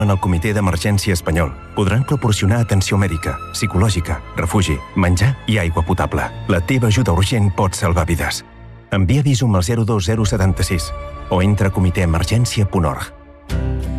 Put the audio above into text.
En el Comitè d'Emergència Espanyol podran proporcionar atenció mèdica, psicològica, refugi, menjar i aigua potable. La teva ajuda urgent pot salvar vides. Envia Visum al 02076 o entra a comitèemergència.org.